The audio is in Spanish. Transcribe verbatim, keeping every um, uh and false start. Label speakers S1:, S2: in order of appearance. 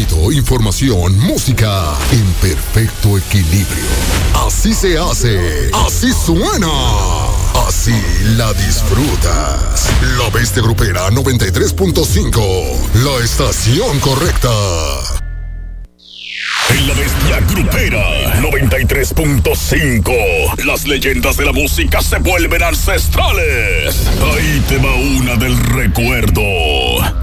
S1: Contenido, información, música en perfecto equilibrio. Así se hace, así suena, así la disfrutas. La Bestia Grupera noventa y tres punto cinco, la estación correcta.
S2: En La Bestia Grupera noventa y tres punto cinco, las leyendas de la música se vuelven ancestrales. Ahí te va una del recuerdo.